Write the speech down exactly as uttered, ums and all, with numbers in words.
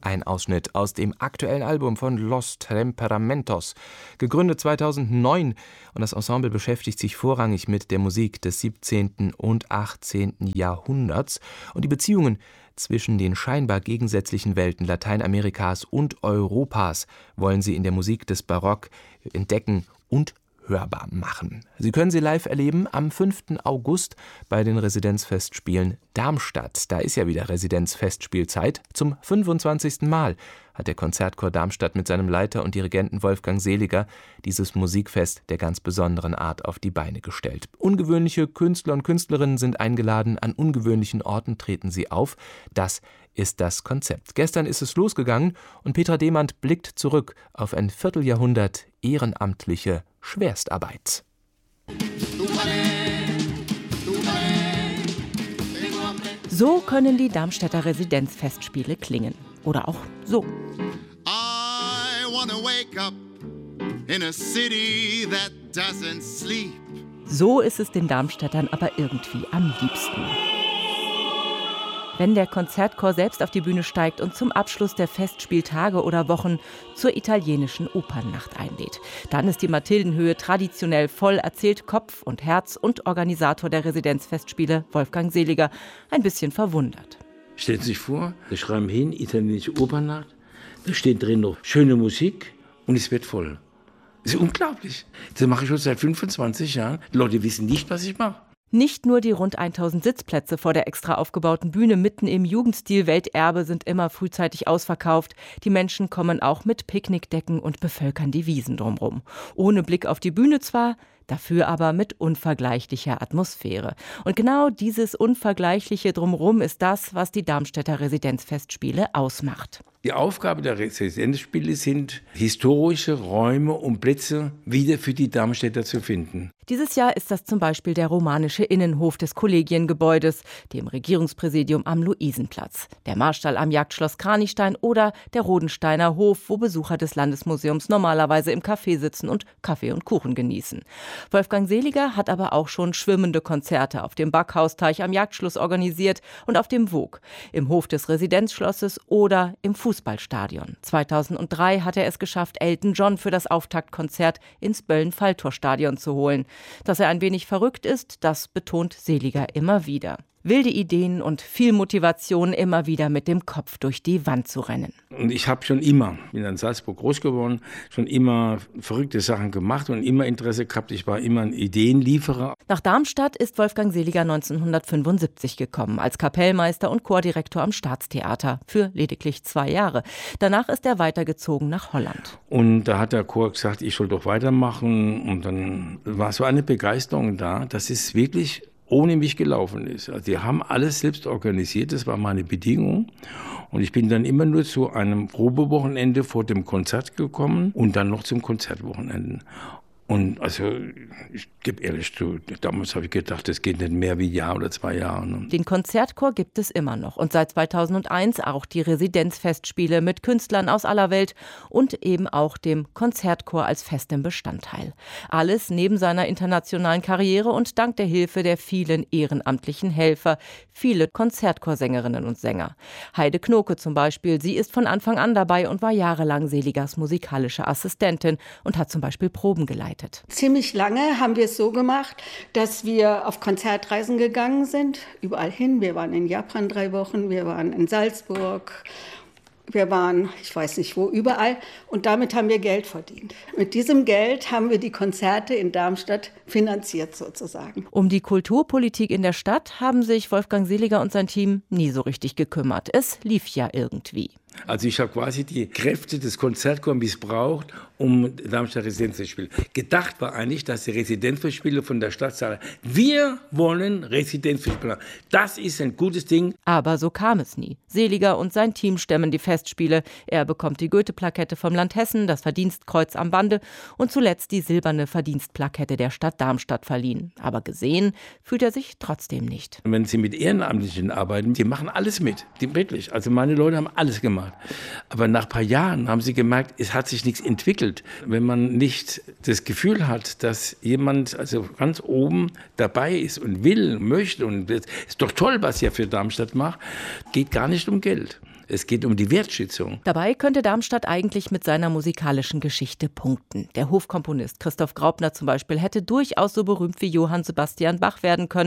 Ein Ausschnitt aus dem aktuellen Album von Los Temperamentos, gegründet zweitausendneun, und das Ensemble beschäftigt sich vorrangig mit der Musik des siebzehnten und achtzehnten Jahrhunderts und die Beziehungen zwischen den scheinbar gegensätzlichen Welten Lateinamerikas und Europas wollen sie in der Musik des Barock entdecken und hörbar machen. Sie können sie live erleben am fünften August bei den Residenzfestspielen Darmstadt. Da ist ja wieder Residenzfestspielzeit. Zum fünfundzwanzigsten Mal hat der Konzertchor Darmstadt mit seinem Leiter und Dirigenten Wolfgang Seliger dieses Musikfest der ganz besonderen Art auf die Beine gestellt. Ungewöhnliche Künstler und Künstlerinnen sind eingeladen, an ungewöhnlichen Orten treten sie auf. Das ist das Konzept. Gestern ist es losgegangen und Petra Demand blickt zurück auf ein Vierteljahrhundert ehrenamtliche Schwerstarbeit. So können die Darmstädter Residenzfestspiele klingen. Oder auch so. I wanna wake up in a city that doesn't sleep. So ist es den Darmstädtern aber irgendwie am liebsten. Wenn der Konzertchor selbst auf die Bühne steigt und zum Abschluss der Festspieltage oder Wochen zur italienischen Opernnacht einlädt. Dann ist die Mathildenhöhe traditionell voll, erzählt Kopf und Herz und Organisator der Residenzfestspiele Wolfgang Seliger ein bisschen verwundert. Stellen Sie sich vor, wir schreiben hin, italienische Opernnacht, da steht drin noch schöne Musik und es wird voll. Das ist unglaublich. Das mache ich schon seit fünfundzwanzig Jahren. Die Leute wissen nicht, was ich mache. Nicht nur die rund tausend Sitzplätze vor der extra aufgebauten Bühne mitten im Jugendstil-Welterbe sind immer frühzeitig ausverkauft. Die Menschen kommen auch mit Picknickdecken und bevölkern die Wiesen drumherum. Ohne Blick auf die Bühne zwar, dafür aber mit unvergleichlicher Atmosphäre. Und genau dieses Unvergleichliche drumherum ist das, was die Darmstädter Residenzfestspiele ausmacht. Die Aufgabe der Residenzspiele sind, historische Räume und Plätze wieder für die Darmstädter zu finden. Dieses Jahr ist das zum Beispiel der romanische Innenhof des Kollegiengebäudes, dem Regierungspräsidium am Luisenplatz, der Marstall am Jagdschloss Kranichstein oder der Rodensteiner Hof, wo Besucher des Landesmuseums normalerweise im Café sitzen und Kaffee und Kuchen genießen. Wolfgang Seliger hat aber auch schon schwimmende Konzerte auf dem Backhausteich am Jagdschloss organisiert und auf dem Voog, im Hof des Residenzschlosses oder im Fußballstadion. zweitausenddrei hat er es geschafft, Elton John für das Auftaktkonzert ins Böllen-Falltor-Stadion zu holen. Dass er ein wenig verrückt ist, das betont Seliger immer wieder. Wilde Ideen und viel Motivation, immer wieder mit dem Kopf durch die Wand zu rennen. Und ich habe schon immer, bin in Salzburg groß geworden, schon immer verrückte Sachen gemacht und immer Interesse gehabt. Ich war immer ein Ideenlieferer. Nach Darmstadt ist Wolfgang Seliger neunzehnhundertfünfundsiebzig gekommen, als Kapellmeister und Chordirektor am Staatstheater für lediglich zwei Jahre. Danach ist er weitergezogen nach Holland. Und da hat der Chor gesagt, ich soll doch weitermachen. Und dann war so eine Begeisterung da, dass es wirklich ohne mich gelaufen ist. Also die haben alles selbst organisiert, das war meine Bedingung. Und ich bin dann immer nur zu einem Probewochenende vor dem Konzert gekommen und dann noch zum Konzertwochenende. Und also, ich gebe ehrlich zu, damals habe ich gedacht, das geht nicht mehr wie ein Jahr oder zwei Jahre. Ne? Den Konzertchor gibt es immer noch und seit zweitausendeins auch die Residenzfestspiele mit Künstlern aus aller Welt und eben auch dem Konzertchor als festem Bestandteil. Alles neben seiner internationalen Karriere und dank der Hilfe der vielen ehrenamtlichen Helfer, viele Konzertchorsängerinnen und Sänger. Heide Knoke zum Beispiel, sie ist von Anfang an dabei und war jahrelang Seligers musikalische Assistentin und hat zum Beispiel Proben geleitet. Ziemlich lange haben wir es so gemacht, dass wir auf Konzertreisen gegangen sind, überall hin. Wir waren in Japan drei Wochen, wir waren in Salzburg, wir waren, ich weiß nicht wo, überall. Und damit haben wir Geld verdient. Mit diesem Geld haben wir die Konzerte in Darmstadt finanziert sozusagen. Um die Kulturpolitik in der Stadt haben sich Wolfgang Seliger und sein Team nie so richtig gekümmert. Es lief ja irgendwie. Also ich habe quasi die Kräfte des Konzertchors missbraucht, um Darmstadt Residenzfestspiele. Gedacht war eigentlich, dass die Residenzfestspiele von der Stadt sagen, wir wollen Residenzfestspiele. Das ist ein gutes Ding. Aber so kam es nie. Seliger und sein Team stemmen die Festspiele. Er bekommt die Goethe-Plakette vom Land Hessen, das Verdienstkreuz am Bande und zuletzt die silberne Verdienstplakette der Stadt Darmstadt verliehen. Aber gesehen fühlt er sich trotzdem nicht. Wenn Sie mit Ehrenamtlichen arbeiten, die machen alles mit. Die wirklich. Also meine Leute haben alles gemacht. Aber nach ein paar Jahren haben sie gemerkt, es hat sich nichts entwickelt. Wenn man nicht das Gefühl hat, dass jemand also ganz oben dabei ist und will, möchte und es ist doch toll, was ihr für Darmstadt macht, geht gar nicht um Geld. Es geht um die Wertschätzung. Dabei könnte Darmstadt eigentlich mit seiner musikalischen Geschichte punkten. Der Hofkomponist Christoph Graupner zum Beispiel hätte durchaus so berühmt wie Johann Sebastian Bach werden können.